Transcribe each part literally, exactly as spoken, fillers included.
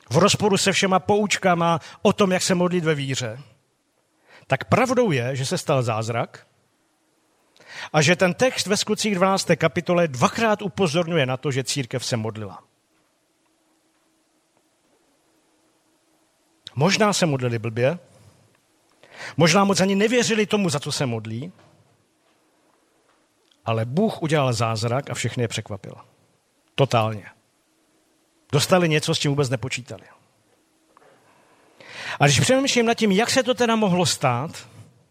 v rozporu se všema poučkama o tom, jak se modlit ve víře, tak pravdou je, že se stal zázrak a že ten text ve Skutcích dvanácté kapitole dvakrát upozorňuje na to, že církev se modlila. Možná se modlili blbě, možná moc ani nevěřili tomu, za co se modlí, ale Bůh udělal zázrak a všechny je překvapil. Totálně. Dostali něco, s čím vůbec nepočítali. A když přemýšlím nad tím, jak se to teda mohlo stát,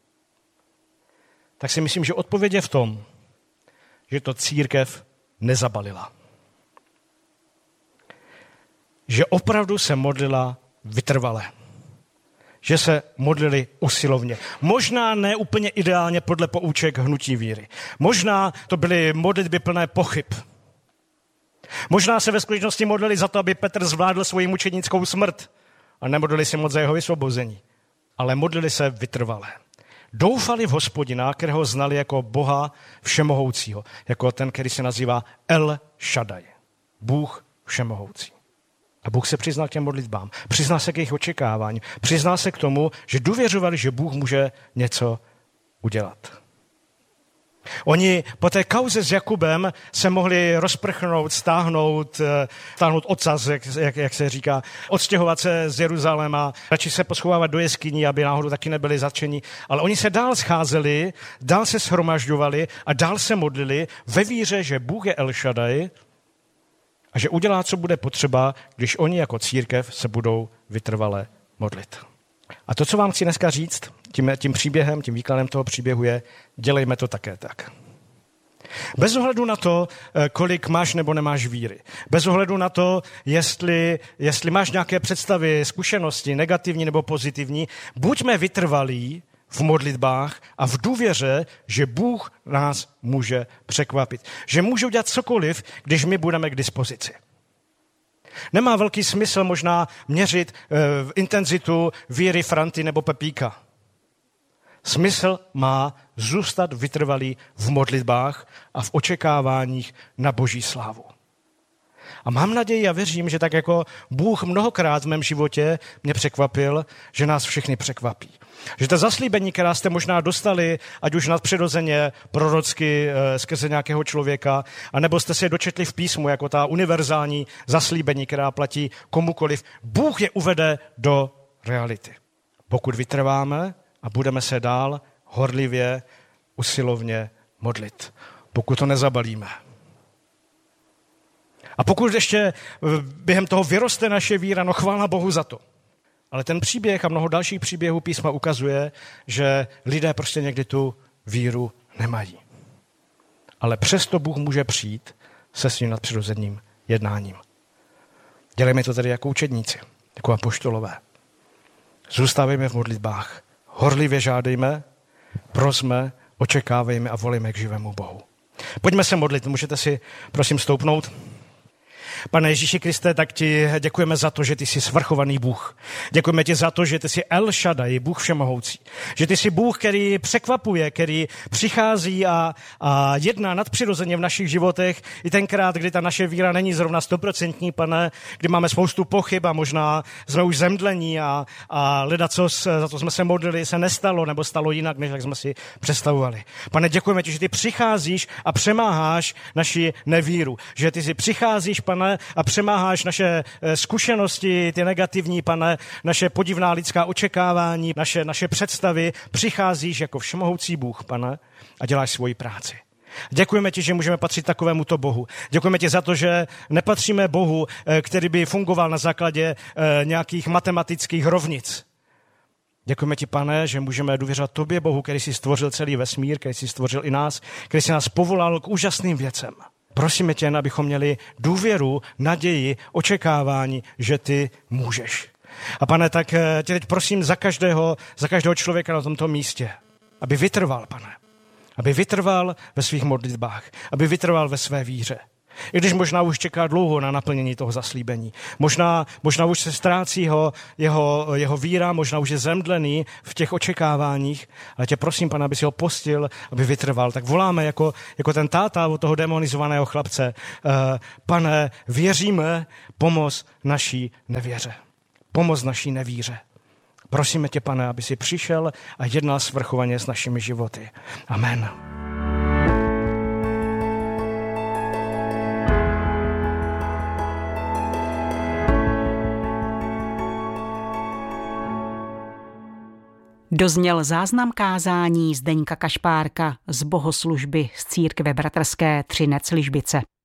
tak si myslím, že odpověď je v tom, že to církev nezabalila. Že opravdu se modlila vytrvale. Že se modlili usilovně. Možná ne úplně ideálně podle pouček hnutí víry. Možná to byly modlitby plné pochyb. Možná se ve skutečnosti modlili za to, aby Petr zvládl svoji mučenickou smrt a nemodlili se moc za jeho vysvobození. Ale modlili se vytrvalé. Doufali v Hospodina, kterého znali jako Boha všemohoucího. Jako ten, který se nazývá El Shaddai. Bůh všemohoucí. A Bůh se přiznal k těm modlitbám. Přiznal se k jejich očekávání. Přiznal se k tomu, že důvěřovali, že Bůh může něco udělat. Oni po té kauze s Jakubem se mohli rozprchnout, stáhnout, stáhnout ocas, jak, jak, jak se říká, odstěhovat se z Jeruzaléma, radši se poschovávat do jeskyní, aby náhodou taky nebyli zatčeni. Ale oni se dál scházeli, dál se shromažďovali a dál se modlili ve víře, že Bůh je El Shaddai a že udělá, co bude potřeba, když oni jako církev se budou vytrvale modlit. A to, co vám chci dneska říct, tím, tím příběhem, tím výkladem toho příběhu je, dělejme to také tak. Bez ohledu na to, kolik máš nebo nemáš víry. Bez ohledu na to, jestli, jestli máš nějaké představy, zkušenosti, negativní nebo pozitivní, buďme vytrvalí v modlitbách a v důvěře, že Bůh nás může překvapit. Že může udělat cokoliv, když my budeme k dispozici. Nemá velký smysl možná měřit e, intenzitu víry Franty nebo Pepíka. Smysl má zůstat vytrvalý v modlitbách a v očekáváních na Boží slávu. A mám naději a věřím, že tak jako Bůh mnohokrát v mém životě mě překvapil, že nás všechny překvapí. Že ta zaslíbení, která jste možná dostali, ať už nadpřirozeně, prorocky, e, skrze nějakého člověka, anebo jste si je dočetli v písmu, jako ta univerzální zaslíbení, která platí komukoliv, Bůh je uvede do reality. Pokud vytrváme a budeme se dál horlivě, usilovně modlit. Pokud to nezabalíme. A pokud ještě během toho vyroste naše víra, no chvála Bohu za to. Ale ten příběh a mnoho dalších příběhů písma ukazuje, že lidé prostě někdy tu víru nemají. Ale přesto Bůh může přijít se svým nadpřirozeným jednáním. Dělejme to tedy jako učedníci, jako apoštolové. Zůstávejme v modlitbách. Horlivě žádejme, prosme, očekávejme a volejme k živému Bohu. Pojďme se modlit. Můžete si prosím stoupnout? Pane Ježíši Kriste, tak ti děkujeme za to, že ty jsi svrchovaný Bůh. Děkujeme ti za to, že ty jsi El Shaddai, Bůh všemohoucí. Že ty jsi Bůh, který překvapuje, který přichází a, a jedná nadpřirozeně v našich životech. I tenkrát, kdy ta naše víra není zrovna stoprocentní, Pane, kdy máme spoustu pochyb a možná jsme už zemdlení a, a ledacos, za to jsme se modlili, se nestalo nebo stalo jinak, než jak jsme si představovali. Pane, děkujeme ti, že ty přicházíš a přemáháš naši nevíru. Že ty si přicházíš, Pane, a přemáháš naše zkušenosti, ty negativní, Pane, naše podivná lidská očekávání, naše, naše představy. Přicházíš jako všemohoucí Bůh, Pane, a děláš svoji práci. Děkujeme ti, že můžeme patřit takovémuto Bohu. Děkujeme ti za to, že nepatříme Bohu, který by fungoval na základě nějakých matematických rovnic. Děkujeme ti, Pane, že můžeme důvěřovat tobě, Bohu, který jsi stvořil celý vesmír, který jsi stvořil i nás, který jsi nás povolal k úžasným věcem. Prosíme tě, abychom měli důvěru, naději, očekávání, že ty můžeš. A Pane, tak tě teď prosím za každého, za každého člověka na tomto místě, aby vytrval, Pane. Aby vytrval ve svých modlitbách, aby vytrval ve své víře. I když možná už čeká dlouho na naplnění toho zaslíbení. Možná, možná už se ztrácí jeho, jeho, jeho víra, možná už je zemdlený v těch očekáváních, ale tě prosím, Pane, aby si ho postil, aby vytrval. Tak voláme jako, jako ten táta od toho demonizovaného chlapce. Pane, věříme, pomoz naší nevěře. pomoc naší nevíře. Prosíme tě, Pane, aby si přišel a jednal svrchovaně s našimi životy. Amen. Dozněl záznam kázání Zdeňka Kašpárka z bohoslužby z církve bratrské Třinec Ližbice.